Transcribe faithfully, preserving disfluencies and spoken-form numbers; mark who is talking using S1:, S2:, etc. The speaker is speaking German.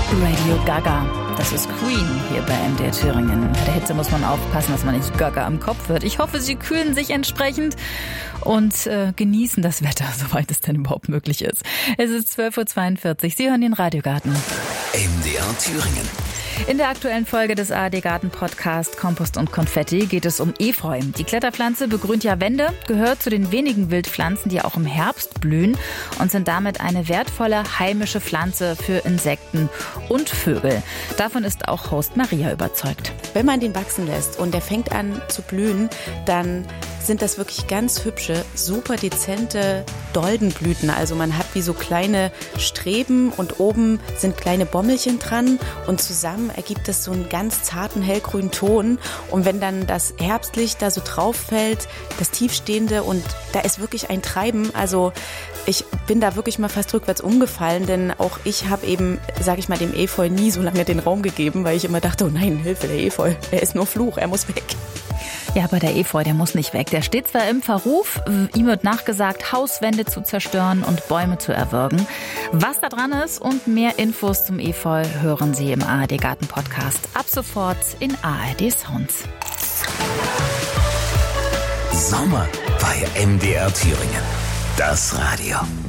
S1: Radio Gaga. Das ist Queen hier bei M D R Thüringen. Bei der Hitze muss man aufpassen, dass man nicht Gaga im Kopf wird. Ich hoffe, Sie kühlen sich entsprechend und äh, genießen das Wetter, soweit es denn überhaupt möglich ist. Es ist zwölf Uhr zweiundvierzig. Sie hören den Radiogarten.
S2: M D R Thüringen.
S1: In der aktuellen Folge des A R D-Garten-Podcast Kompost und Konfetti geht es um Efeu. Die Kletterpflanze begrünt ja Wände, gehört zu den wenigen Wildpflanzen, die auch im Herbst blühen und sind damit eine wertvolle heimische Pflanze für Insekten und Vögel. Davon ist auch Host Maria überzeugt.
S3: Wenn man den wachsen lässt und der fängt an zu blühen, dann sind das wirklich ganz hübsche, super dezente Doldenblüten. Also man hat wie so kleine Streben und oben sind kleine Bommelchen dran und zusammen ergibt das so einen ganz zarten hellgrünen Ton. Und wenn dann das Herbstlicht da so drauf fällt, das Tiefstehende, und da ist wirklich ein Treiben. Also ich bin da wirklich mal fast rückwärts umgefallen, denn auch ich habe eben, sage ich mal, dem Efeu nie so lange den Raum gegeben, weil ich immer dachte, oh nein, Hilfe, der Efeu, er ist nur Fluch, er muss weg.
S1: Ja, aber der Efeu, der muss nicht weg. Der steht zwar im Verruf, ihm wird nachgesagt, Hauswände zu zerstören und Bäume zu erwürgen. Was da dran ist und mehr Infos zum Efeu hören Sie im A R D-Garten-Podcast. Ab sofort in A R D Sounds.
S2: Sommer bei M D R Thüringen. Das Radio.